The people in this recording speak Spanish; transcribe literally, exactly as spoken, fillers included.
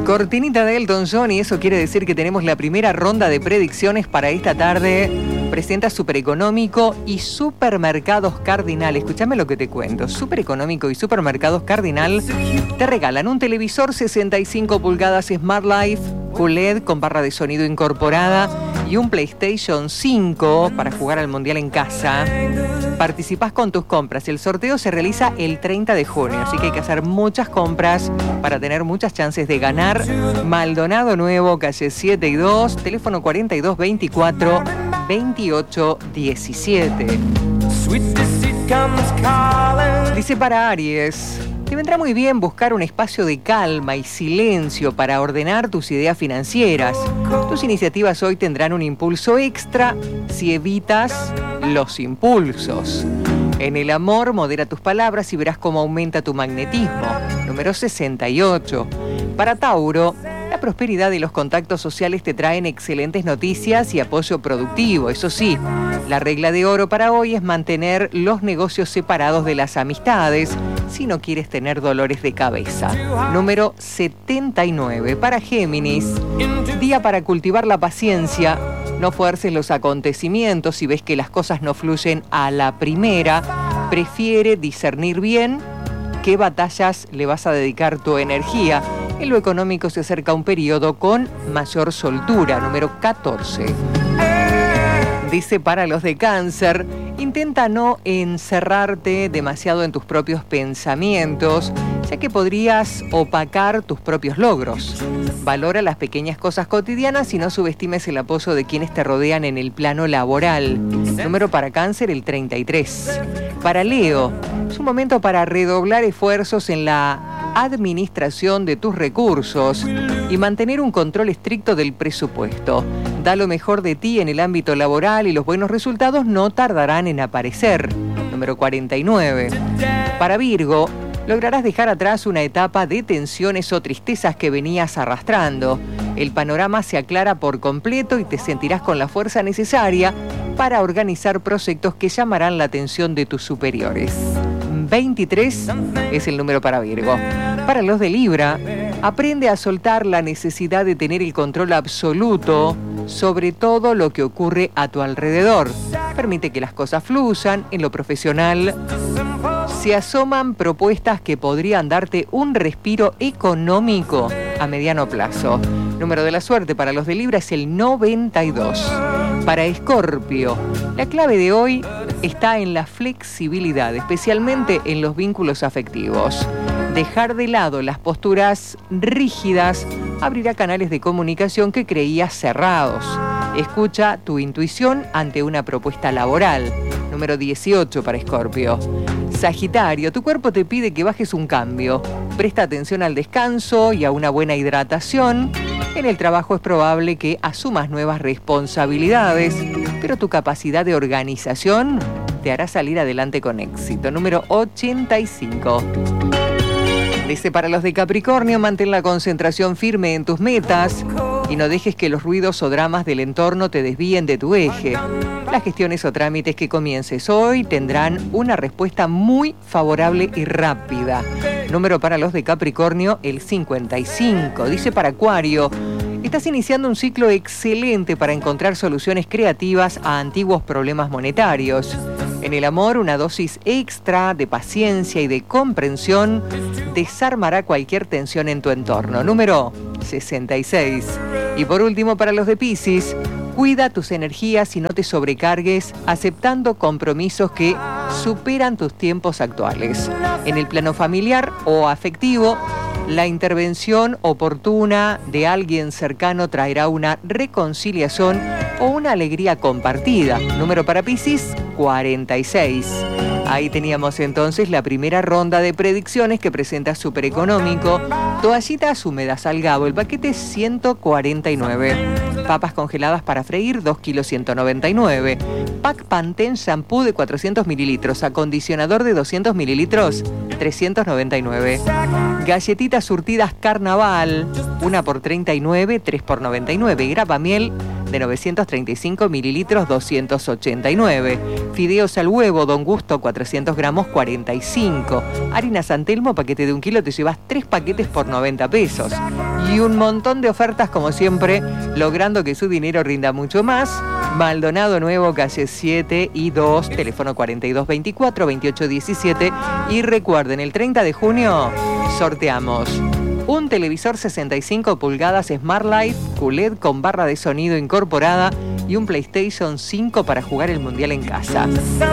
Cortinita de Elton John, y eso quiere decir que tenemos la primera ronda de predicciones para esta tarde. Presenta Supereconómico y Supermercados Cardinal. Escúchame lo que te cuento. Supereconómico y Supermercados Cardinal te regalan un televisor sesenta y cinco pulgadas Smart Life Q L E D con barra de sonido incorporada y un PlayStation cinco para jugar al Mundial en casa. Participás con tus compras. El sorteo se realiza el treinta de junio, así que hay que hacer muchas compras para tener muchas chances de ganar. Maldonado Nuevo, calle siete y dos, teléfono cuarenta y dos veinticuatro veintiocho diecisiete. Dice para Aries: te vendrá muy bien buscar un espacio de calma y silencio para ordenar tus ideas financieras. Tus iniciativas hoy tendrán un impulso extra si evitas los impulsos. En el amor, modera tus palabras y verás cómo aumenta tu magnetismo. Número sesenta y ocho. Para Tauro, la prosperidad y los contactos sociales te traen excelentes noticias y apoyo productivo. Eso sí, la regla de oro para hoy es mantener los negocios separados de las amistades si no quieres tener dolores de cabeza. Número setenta y nueve. Para Géminis, día para cultivar la paciencia. No fuerces los acontecimientos si ves que las cosas no fluyen a la primera. Prefiere discernir bien qué batallas le vas a dedicar tu energía. En lo económico se acerca un periodo con mayor soltura. Número catorce. Dice para los de Cáncer: intenta no encerrarte demasiado en tus propios pensamientos, ya que podrías opacar tus propios logros. Valora las pequeñas cosas cotidianas y no subestimes el apoyo de quienes te rodean en el plano laboral. Número para Cáncer, el treinta y tres. Para Leo, es un momento para redoblar esfuerzos en la administración de tus recursos y mantener un control estricto del presupuesto. Da lo mejor de ti en el ámbito laboral y los buenos resultados no tardarán en aparecer. Número cuarenta y nueve. Para Virgo, lograrás dejar atrás una etapa de tensiones o tristezas que venías arrastrando. El panorama se aclara por completo y te sentirás con la fuerza necesaria para organizar proyectos que llamarán la atención de tus superiores. veintitrés es el número para Virgo. Para los de Libra, aprende a soltar la necesidad de tener el control absoluto sobre todo lo que ocurre a tu alrededor. Permite que las cosas fluyan. En lo profesional, se asoman propuestas que podrían darte un respiro económico a mediano plazo. Número de la suerte para los de Libra es el noventa y dos. Para Escorpio, la clave de hoy está en la flexibilidad, especialmente en los vínculos afectivos. Dejar de lado las posturas rígidas abrirá canales de comunicación que creías cerrados. Escucha tu intuición ante una propuesta laboral. Número dieciocho para Escorpio. Sagitario, tu cuerpo te pide que bajes un cambio. Presta atención al descanso y a una buena hidratación. En el trabajo es probable que asumas nuevas responsabilidades, pero tu capacidad de organización te hará salir adelante con éxito. Número ochenta y cinco. Dice para los de Capricornio: mantén la concentración firme en tus metas y no dejes que los ruidos o dramas del entorno te desvíen de tu eje. Las gestiones o trámites que comiences hoy tendrán una respuesta muy favorable y rápida. Número para los de Capricornio, el cincuenta y cinco. Dice para Acuario: estás iniciando un ciclo excelente para encontrar soluciones creativas a antiguos problemas monetarios. En el amor, una dosis extra de paciencia y de comprensión desarmará cualquier tensión en tu entorno. Número sesenta y seis. Y por último, para los de Piscis, cuida tus energías y no te sobrecargues aceptando compromisos que superan tus tiempos actuales. En el plano familiar o afectivo, la intervención oportuna de alguien cercano traerá una reconciliación o una alegría compartida. Número para Piscis, cuarenta y seis. Ahí teníamos entonces la primera ronda de predicciones que presenta Supereconómico. Toallitas húmedas Algabo, el paquete ciento cuarenta y nueve. Papas congeladas para freír, dos kilos ciento noventa y nueve. Pack Pantene shampoo de cuatrocientos mililitros, acondicionador de doscientos mililitros, trescientos noventa y nueve. Galletitas surtidas Carnaval, una por treinta y nueve, tres por noventa y nueve. Grapa miel de novecientos treinta y cinco mililitros, doscientos ochenta y nueve. Fideos al huevo, Don Gusto, cuatrocientos gramos, cuarenta y cinco. Harina San Telmo, paquete de un kilo, te llevas tres paquetes por noventa pesos. Y un montón de ofertas, como siempre, logrando que su dinero rinda mucho más. Maldonado Nuevo, calle siete y dos, teléfono cuarenta y dos veinticuatro, veintiocho diecisiete. Y recuerden, el treinta de junio sorteamos un televisor sesenta y cinco pulgadas Smart Life Q L E D con barra de sonido incorporada y un PlayStation cinco para jugar el Mundial en casa.